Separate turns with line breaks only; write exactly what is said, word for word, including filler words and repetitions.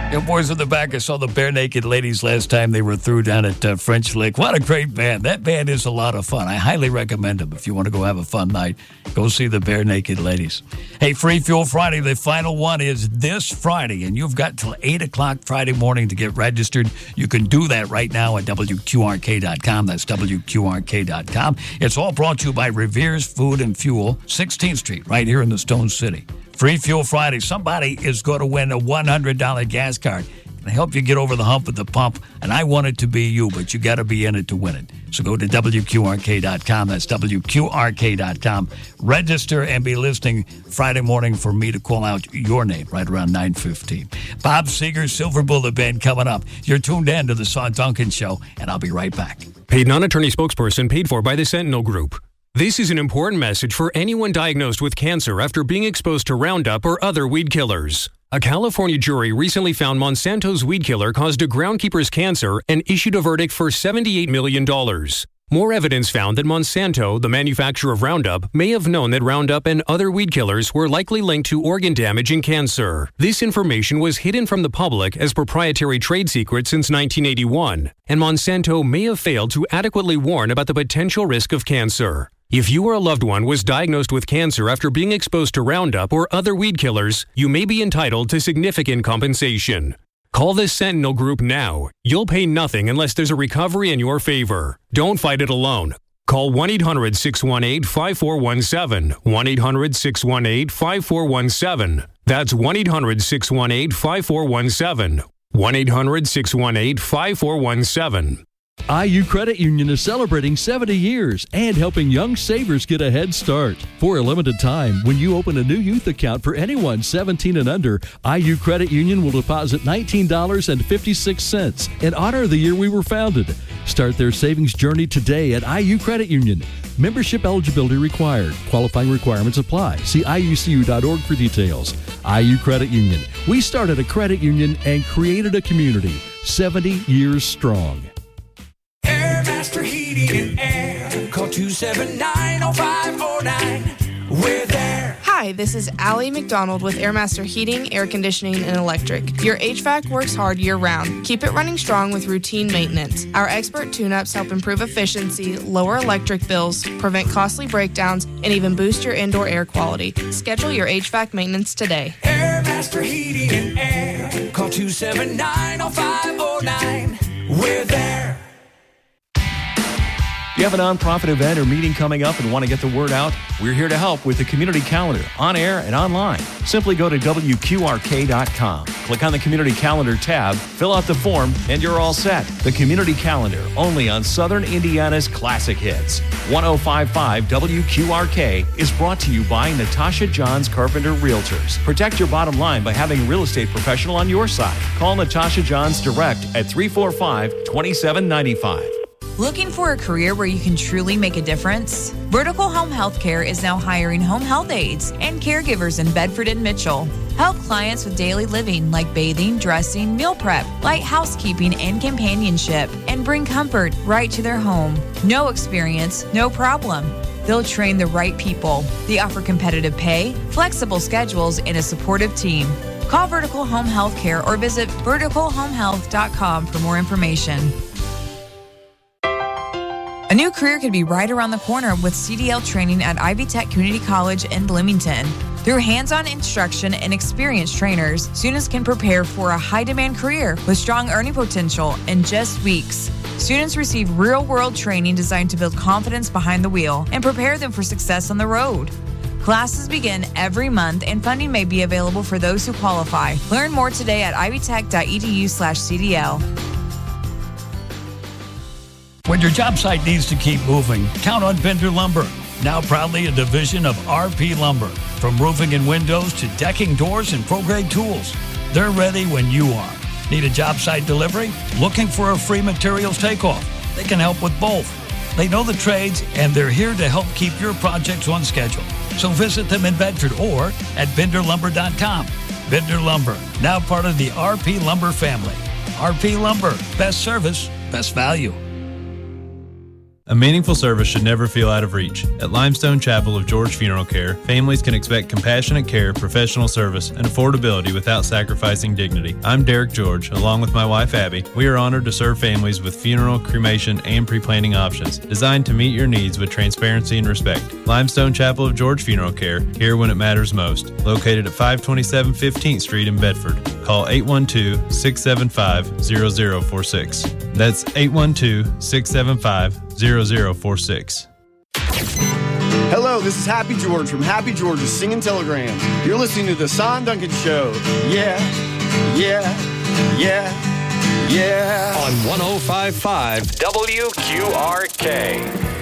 Your boys in the back, I saw the Bare Naked Ladies last time they were through down at uh, French Lick. What a great band. That band is a lot of fun. I highly recommend them if you want to go have a fun night. Go see the Bare Naked Ladies. Hey, Free Fuel Friday, the final one is this Friday, and you've got till eight o'clock Friday morning to get registered. You can do that right now at W Q R K dot com. That's W Q R K dot com. It's all brought to you by Revere's Food and Fuel, sixteenth Street, right here in the Stone City. Free Fuel Friday. Somebody is going to win a one hundred dollars gas card. Can help you get over the hump at the pump, and I want it to be you, but you got to be in it to win it. So go to W Q R K dot com. That's W Q R K dot com. Register and be listening Friday morning for me to call out your name right around nine fifteen. Bob Seger, Silver Bullet Band coming up. You're tuned in to the Saw Duncan Show, and I'll be right back.
Paid non-attorney spokesperson paid for by the Sentinel Group. This is an important message for anyone diagnosed with cancer after being exposed to Roundup or other weed killers. A California jury recently found Monsanto's weed killer caused a groundkeeper's cancer and issued a verdict for seventy-eight million dollars. More evidence found that Monsanto, the manufacturer of Roundup, may have known that Roundup and other weed killers were likely linked to organ damage and cancer. This information was hidden from the public as proprietary trade secret since nineteen eighty-one, and Monsanto may have failed to adequately warn about the potential risk of cancer. If you or a loved one was diagnosed with cancer after being exposed to Roundup or other weed killers, you may be entitled to significant compensation. Call the Sentinel Group now. You'll pay nothing unless there's a recovery in your favor. Don't fight it alone. Call one eight hundred six one eight five four one seven. one eight hundred six one eight five four one seven. That's one eight hundred six one eight five four one seven. one eight hundred six one eight five four one seven.
I U Credit Union is celebrating seventy years and helping young savers get a head start. For a limited time, when you open a new youth account for anyone seventeen and under, I U Credit Union will deposit nineteen dollars and fifty-six cents and honor the year we were founded. Start their savings journey today at I U Credit Union. Membership eligibility required. Qualifying requirements apply. See I U C U dot org for details. I U Credit Union. We started a credit union and created a community. seventy years strong.
Airmaster Heating and Air. Call two seven nine, oh five oh nine. We're there.
Hi, this is Allie McDonald with Airmaster Heating, Air Conditioning, and Electric. Your H V A C works hard year-round. Keep it running strong with routine maintenance. Our expert tune-ups help improve efficiency, lower electric bills, prevent costly breakdowns, and even boost your indoor air quality. Schedule your H V A C maintenance today.
Airmaster Heating and Air. Call two seven nine, oh five oh nine. We're there.
You have a nonprofit event or meeting coming up and want to get the word out? We're here to help with the community calendar, on air and online. Simply go to W Q R K dot com. Click on the community calendar tab, fill out the form, and you're all set. The community calendar, only on Southern Indiana's classic hits. ten fifty-five W Q R K is brought to you by Natasha Johns Carpenter Realtors. Protect your bottom line by having a real estate professional on your side. Call Natasha Johns direct at three four five, two seven nine five.
Looking for a career where you can truly make a difference? Vertical Home Healthcare is now hiring home health aides and caregivers in Bedford and Mitchell. Help clients with daily living like bathing, dressing, meal prep, light housekeeping, and companionship, and bring comfort right to their home. No experience, no problem. They'll train the right people. They offer competitive pay, flexible schedules, and a supportive team. Call Vertical Home Healthcare or visit vertical home health dot com for more information. A new career could be right around the corner with C D L training at Ivy Tech Community College in Bloomington. Through hands-on instruction and experienced trainers, students can prepare for a high-demand career with strong earning potential in just weeks. Students receive real-world training designed to build confidence behind the wheel and prepare them for success on the road. Classes begin every month and funding may be available for those who qualify. Learn more today at ivytech dot e d u slash C D L.
When your job site needs to keep moving, count on Bender Lumber. Now proudly a division of R P Lumber. From roofing and windows to decking, doors, and pro-grade tools. They're ready when you are. Need a job site delivery? Looking for a free materials takeoff? They can help with both. They know the trades, and they're here to help keep your projects on schedule. So visit them in Bedford or at bender lumber dot com. Bender Lumber, now part of the R P Lumber family. R P Lumber, best service, best value.
A meaningful service should never feel out of reach. At Limestone Chapel of George Funeral Care, families can expect compassionate care, professional service, and affordability without sacrificing dignity. I'm Derek George, along with my wife Abby. We are honored to serve families with funeral, cremation, and pre-planning options designed to meet your needs with transparency and respect. Limestone Chapel of George Funeral Care, here when it matters most. Located at five twenty-seven fifteenth Street in Bedford. Call eight one two, six seven five, zero zero four six. That's eight one two, six seven five, zero zero four six.
Hello, this is Happy George from Happy George's Singing Telegrams. You're listening to the Son Duncan Show. Yeah, yeah, yeah, yeah.
On one oh five point five W Q R K.